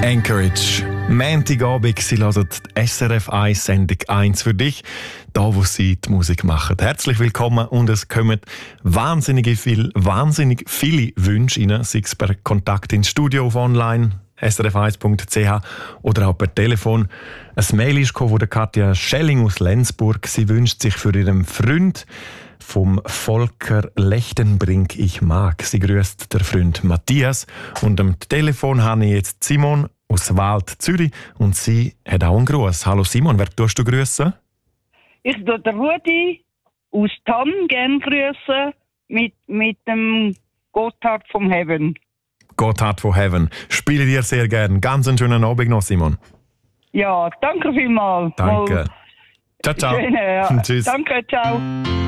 Anchorage. Montagabend, Sie hören die SRF 1 Sendung 1 für dich, da wo Sie die Musik machen. Herzlich willkommen und es kommen wahnsinnig viele Wünsche rein, sei es per Kontakt ins Studio auf online, srf1.ch oder auch per Telefon. Ein Mail ist gekommen von Katja Schelling aus Lenzburg. Sie wünscht sich für ihren Freund vom Volker Lechtenbrink «Ich mag». Sie grüßt der Freund Matthias. Und am Telefon habe ich jetzt Simon aus Wald, Zürich. Und sie hat auch einen Gruß. Hallo Simon, wer tust du grüßen? Ich tue den Rudi aus Tann gerne grüßen mit dem Gotthard vom Heaven. Gotthard von Heaven. Spiele dir sehr gern. Ganz einen schönen Abend noch, Simon. Ja, danke vielmals. Danke. Ciao, ciao. Schöne, ja. Tschüss. Danke, ciao.